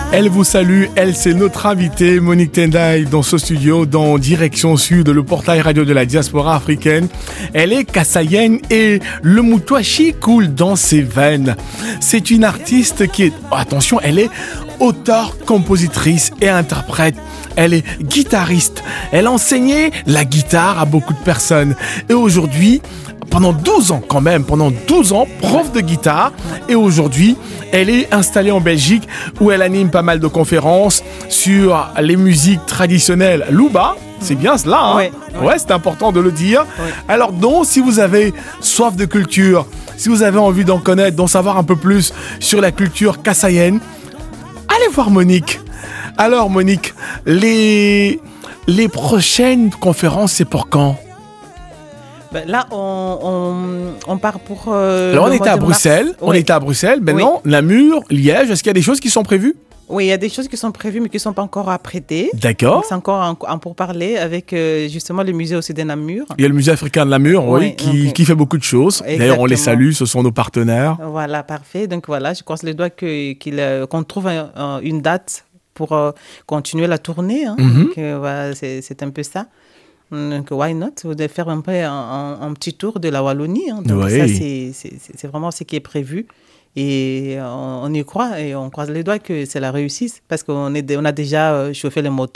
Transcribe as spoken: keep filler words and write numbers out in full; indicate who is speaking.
Speaker 1: Elle vous salue, elle c'est notre invitée Monique Tendai dans ce studio dans Direction Sud, le portail radio de la diaspora africaine. Elle est kassayenne et le moutouachi coule dans ses veines. C'est une artiste qui est, oh, attention, elle est auteure, compositrice et interprète. Elle est guitariste. Elle a enseigné la guitare à beaucoup de personnes. Et aujourd'hui, pendant douze ans quand même, pendant douze ans, prof de guitare. Et aujourd'hui, elle est installée en Belgique où elle anime pas mal de conférences sur les musiques traditionnelles. Louba, c'est bien cela, hein?
Speaker 2: Ouais, ouais.
Speaker 1: Ouais, c'est important de le dire.
Speaker 2: Ouais.
Speaker 1: Alors donc, si vous avez soif de culture, si vous avez envie d'en connaître, d'en savoir un peu plus sur la culture kassayenne, allez voir Monique. Alors Monique, les, les prochaines conférences, c'est pour quand ?
Speaker 2: Ben là, on, on, on part pour. Euh,
Speaker 1: Alors on
Speaker 2: le
Speaker 1: était
Speaker 2: mois
Speaker 1: à
Speaker 2: de
Speaker 1: Bruxelles,
Speaker 2: mars.
Speaker 1: on
Speaker 2: Oui.
Speaker 1: était à Bruxelles, maintenant Namur, Liège, est-ce qu'il y a des choses qui sont prévues ?
Speaker 2: Oui, il y a des choses qui sont prévues, mais qui ne sont pas encore apprêtées.
Speaker 1: D'accord.
Speaker 2: Donc, c'est encore en, en pourparler avec euh, justement le musée aussi de Namur.
Speaker 1: Il y a le musée africain de Namur, oui,
Speaker 2: Oui,
Speaker 1: qui,
Speaker 2: ok.
Speaker 1: qui fait beaucoup de choses. D'ailleurs, on les
Speaker 2: Exactement.
Speaker 1: salue, ce sont nos partenaires.
Speaker 2: Voilà, parfait. Donc voilà, je croise les doigts que, qu'il, euh, qu'on trouve un- un- une date pour euh, continuer la tournée. Hein.
Speaker 1: Mhm.
Speaker 2: Donc, euh, voilà, c'est, c'est un peu ça. Donc, why not? De faire un peu un, un- un petit tour de la Wallonie. Hein. Donc,
Speaker 1: Oui.
Speaker 2: ça, c'est, c'est, c'est- c'est vraiment ce qui est prévu. Et on, on y croit et on croise les doigts que c'est la réussite parce qu'on est, on a déjà euh, chauffé le moteur.